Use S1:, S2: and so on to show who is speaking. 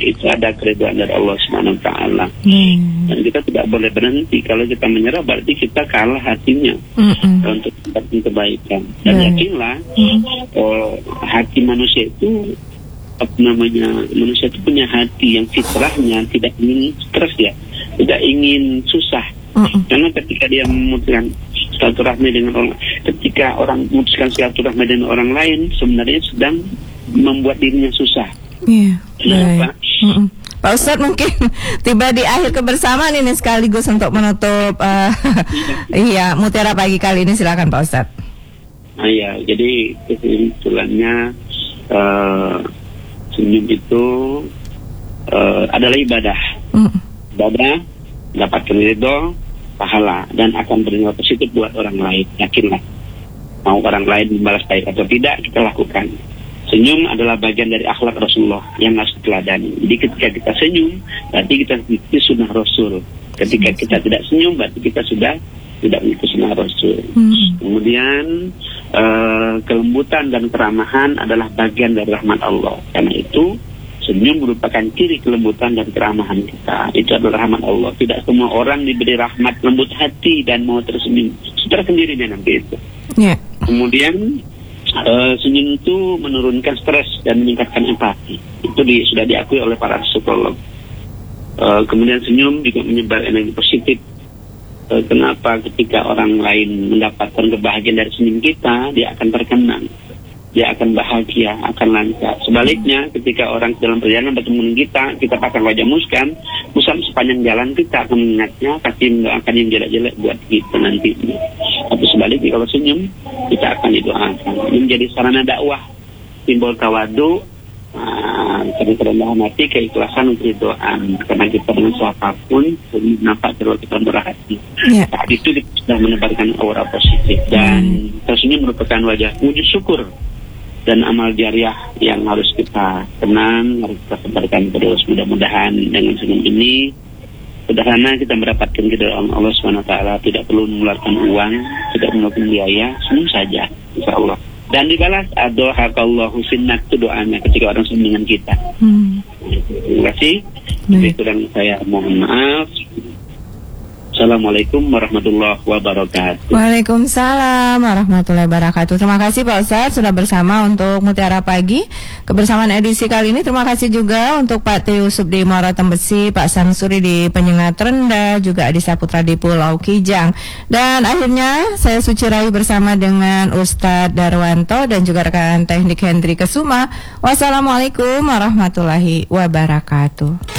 S1: itu ada keridhaan dari Allah Subhanahu wa taala. Dan kita tidak boleh berhenti. Kalau kita menyerah berarti kita kalah hatinya untuk kebaikan. Dan yakinlah hati manusia itu manusia itu punya hati yang fitrahnya tidak ingin stres, ya, tidak ingin susah. Karena ketika dia memutuskan silaturahmi dengan orang, ketika orang memutuskan silaturahmi dengan orang lain, sebenarnya sedang membuat dirinya susah. Kenapa?
S2: Pak Ustadz, mungkin tiba di akhir kebersamaan ini sekaligus untuk menutup Mutiara Pagi kali ini, silakan Pak Ustadz.
S1: Ya, jadi kesimpulannya senyum itu adalah ibadah. Ibadah mendapatkan ridho, pahala, dan akan bernilai positif buat orang lain. Yakinlah, mau orang lain membalas baik atau tidak, kita lakukan. Senyum adalah bagian dari akhlak Rasulullah yang harus diteladani. Jadi ketika kita senyum, berarti kita mengikuti sunnah Rasul. Ketika kita tidak senyum, berarti kita sudah tidak mengikuti sunnah Rasul. Kemudian kelembutan dan keramahan adalah bagian dari rahmat Allah. Karena itu senyum merupakan ciri kelembutan dan keramahan kita. Itu adalah rahmat Allah. Tidak semua orang diberi rahmat lembut hati dan mau tersenyum secara sendirinya nanti itu. Kemudian senyum itu menurunkan stres dan meningkatkan empati. Itu sudah diakui oleh para psikolog. Kemudian senyum juga menyebar energi positif. Kenapa? Ketika orang lain mendapatkan kebahagiaan dari senyum kita, dia akan terkenang, dia akan bahagia, akan lancar. Sebaliknya, ketika orang dalam perjalanan bertemu dengan kita pasang wajah muskan sepanjang jalan, kita akan mengingatnya, pasti mendoakan yang jelek-jelek buat kita nantinya. Tapi sebaliknya, kalau senyum, kita akan didoakan. Ini menjadi sarana dakwah, simbol tawadu, kerendahan hati, keikhlasan untuk doaan. Karena kita dengan siapapun nampak kalau kita berhati. Saat itu kita sudah menebarkan aura positif. Dan tersenyum merupakan wajah wujud syukur dan amal jariah yang harus kita kenang, harus kita sebarkan terus. Mudah-mudahan dengan senyum ini sederhana kita mendapatkan keridhaan Allah SWT. Tidak perlu mengeluarkan uang, tidak mengeluarkan biaya, senyum saja, insya Allah. Dan dibalas adohakallahu sinnat, itu doanya ketika orang senyum dengan kita. Terima kasih. Itu dan saya mohon maaf. Assalamualaikum warahmatullahi wabarakatuh.
S2: Waalaikumsalam warahmatullahi wabarakatuh. Terima kasih Pak Ustadz sudah bersama untuk Mutiara Pagi. Kebersamaan edisi kali ini terima kasih juga untuk Pak Teo Subdi Muara Tembesi, Pak Samsuri di Penyengat Rendah, juga Adi Saputra di Pulau Kijang. Dan akhirnya saya Suci Rayu bersama dengan Ustadz Darwanto dan juga rekan teknik Hendri Kesuma. Wassalamualaikum warahmatullahi wabarakatuh.